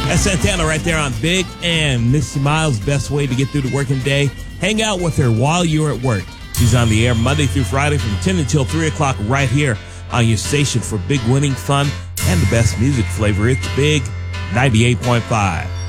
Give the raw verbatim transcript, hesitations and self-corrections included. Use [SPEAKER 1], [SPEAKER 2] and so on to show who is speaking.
[SPEAKER 1] That's Santana right there on Big and Missy Miles' best way to get through the working day. Hang out with her while you're at work. She's on the air Monday through Friday from ten until three o'clock right here on your station for big winning fun and the best music flavor. It's Big ninety-eight point five.